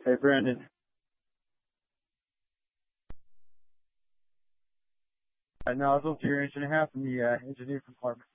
Hey, Brandon. I nozzle to your inch and a half in the engineering compartment.